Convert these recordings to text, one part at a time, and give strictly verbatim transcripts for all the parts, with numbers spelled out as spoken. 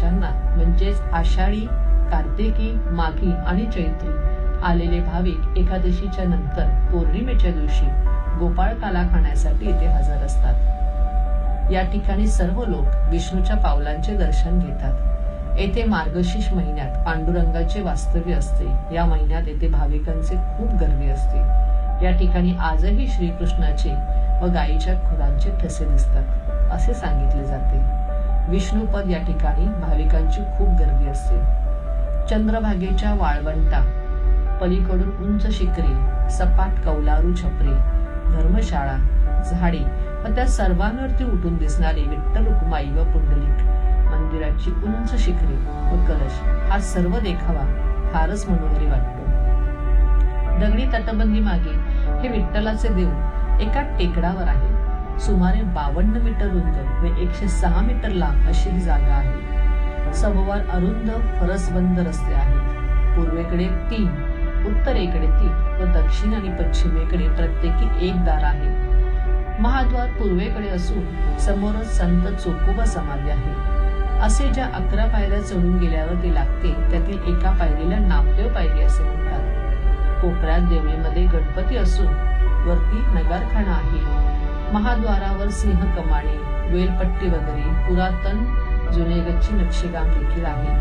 वर्षांना म्हणजेच आषाढी, कार्तिकी, माघी आणि चैत्री आलेले भाविक एकादशीच्या नंतर पौर्णिमेच्या दिवशी गोपाळ काला खाण्यासाठी इथे हजर असतात। या ठिकाणी सर्व लोक विष्णूच्या पावलांचे दर्शन घेतात। येथे मार्गशीर्ष महिन्यात पांडुरंगाचे वास्तव्य असते। या महिन्यात येथे भाविकांचे खूप गर्दी असते। या ठिकाणी आजही श्रीकृष्णाचे व गायीच्या खुरांचे ठसे दिसतात असे सांगितले जाते। विष्णुपद या ठिकाणी भाविकांची खूप गर्दी असते। चंद्रभागेच्या वाळवंटा पलीकडून उंच शिखरी, सपाट कौलारू छपरी, धर्मशाळा, झाडी व त्या सर्वांवरती उठून दिसणारे विठ्ठल रुक्माई व पुंडलिक, मंदिराची उंच शिखरी व कलश हा सर्व देखावा फारच मनोहरी वाटतो। दगडी तटबंदी मागे हे विठ्ठलाचे देऊळ एका टेकडावर आहे। सुमारे बावन्न मीटर रुंद व एकशे सहा मीटर लांब अशी ही जागा आहे। सभोवार अरुंद फरसबंद रस्ते आहेत। पूर्वेकडे तीन, उत्तरेकडे तीन व दक्षिण आणि पश्चिमेकडे प्रत्येकी एक दार आहे। महाद्वार पूर्वेकडे असून समोरच संत चोखोबा समाधी आहे। असे ज्या अकरा पायऱ्या चढून गेल्यावर ते लागते त्यातील एका पायरीला नामदेव पायरी असे म्हणतात। कोपऱ्यात देवळीमध्ये गणपती असून वरती नगारखाना आहे। महाद्वारावर सिंह कमाणी, वेलपट्टी वगैरे पुरातन जुनेगच्ची नक्षीकाम देखील आहे।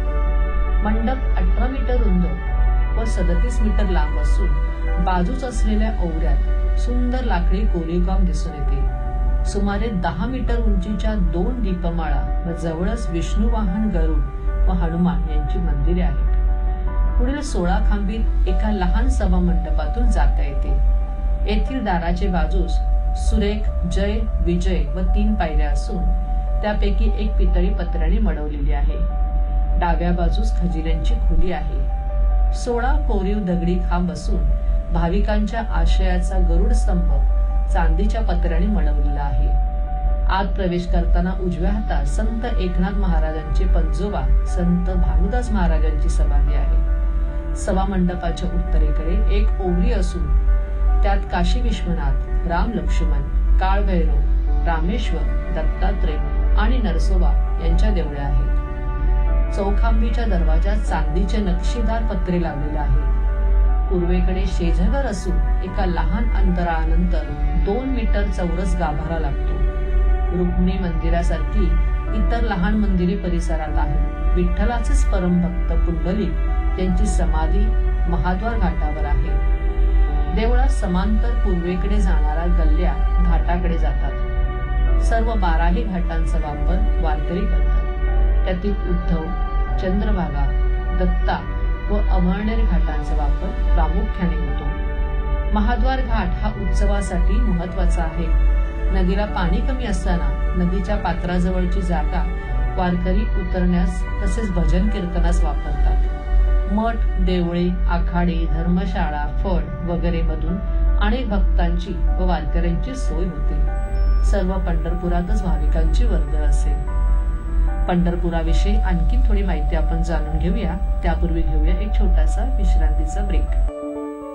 मंडप अठरा मीटर रुंद व सदतीस मीटर लांब असून बाजूच असलेल्या ओवऱ्यात सुंदर लाकडी कोरीवकाम दिसून येते। सुमारे दहा मीटर उंचीच्या दोन दीपमाळा व जवळच विष्णू वाहन गरुड व हनुमान यांची मंदिरे आहेत। पुढील सोळा खांबीत एका लहान सभा मंडपातून जाता येते। येथील दाराचे बाजूस सुरेख जय विजय व तीन पायऱ्या असून त्यापैकी एक पितळी पत्र्याने मडवलेली आहे। डाव्या बाजूस खजिन्यांची खोली आहे। सोळा कोरीव दगडी खांब असून भाविकांच्या आश्रयाचा गरुड स्तंभ चांदीच्या पत्र्याने मडवलेला आहे। आत प्रवेश करताना उजव्या हातात संत एकनाथ महाराजांचे पंजोबा संत भानुदास महाराजांची समाधी आहे। सभा मंडपाच्या उत्तरेकडे एक ओवरी असून त्यात काशी विश्वनाथ, राम लक्ष्मण, काळभैरव, रामेश्वर, दत्तात्रय आणि नरसोबा यांच्या देवळ्या आहेत। चौखांबीच्या दरवाजात चांदीचे नक्षीदार पत्रे लावलेले आहे। पूर्वेकडे शेजघर असून एका लहान अंतरानंतर दोन मीटर चौरस गाभारा लागतो। रुक्मिणी मंदिरासारखी इतर लहान मंदिरे परिसरात आहेत। विठ्ठलाचेच परमभक्त पुंडलिक त्यांची समाधी महाद्वार घाटावर आहे। देवळात समांतर पूर्वेकडे जाणाऱ्या गल्ल्या घाटाकडे जातात। सर्व बाराही घाटांचा वापर वारकरी करतात। त्यातील उद्धव, चंद्रभागा, दत्ता व अमळनेर घाटांचा वापर प्रामुख्याने होतो। महाद्वार घाट हा उत्सवासाठी महत्वाचा आहे। नदीला पाणी कमी असताना नदीच्या पात्राजवळची जागा वारकरी उतरण्यास तसेच भजन कीर्तनास वापरतात। मठ, देवळे, आखाडे, धर्मशाळा, फड वगैरे मधून अनेक भक्तांची व वारकऱ्यांची सोय होते। सर्व पंढरपुरातच भाविकांची वर्दळ असेल। पंढरपुराविषयी आणखी थोडी माहिती आपण जाणून घेऊया। त्यापूर्वी घेऊया एक छोटासा विश्रांतीचा ब्रेक।